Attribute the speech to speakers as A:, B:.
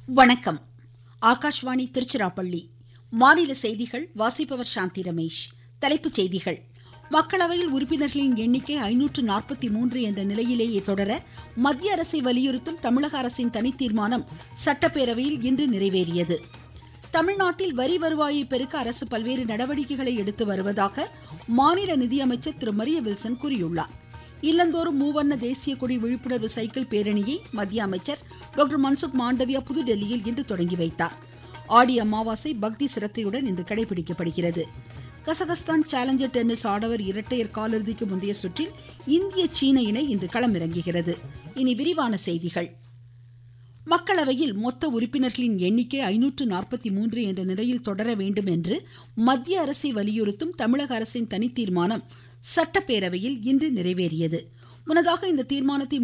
A: வணக்கம். ஆகாஷ்வாணி திருச்சிராப்பள்ளி. மாநில செய்திகள் வாசிப்பவர் சாந்தி ரமேஷ். தலைப்புச் செய்திகள். மக்களவையில் உறுப்பினர்களின் எண்ணிக்கை 543 என்ற நிலையிலேயே தொடர மத்திய அரசை வலியுறுத்தும் தமிழக அரசின் தனித்தீர்மானம் சட்டப்பேரவையில் இன்று நிறைவேறியது. தமிழ்நாட்டில் வரி வருவாயை பெருக்க அரசு பல்வேறு நடவடிக்கைகளை எடுத்து வருவதாக மாநில நிதியமைச்சர் திரு மரிய வில்சன் கூறியுள்ளார். இல்லந்தோறும் மூவர்ண தேசிய கொடி விழிப்புணர்வு சைக்கிள் பேரணியை மத்திய அமைச்சர் டாக்டர் மன்சுக் மாண்டவியா புதுடெல்லியில் இன்று தொடங்கி வைத்தார். ஆடி அமாவாசை பக்தி சிரத்தையுடன் இன்று கடைபிடிக்கப்படுகிறது. கசகஸ்தான் சேலஞ்சர் டென்னிஸ் ஆடவர் இரட்டையர் காலிறுதிக்கு முந்தைய சுற்றில் இந்திய சீன இணை இன்று களமிறங்குகிறது. இனி விரிவான செய்திகள். மக்களவையில் மொத்த உறுப்பினர்களின் எண்ணிக்கை 543 என்ற நிலையில் தொடர வேண்டும் என்று மத்திய அரசை வலியுறுத்தும் தமிழக அரசின் தனித்தீர்மானம் சட்டப்பேரவையில் இன்று நிறைவேறியது. முன்னதாக இந்த தீர்மானத்தை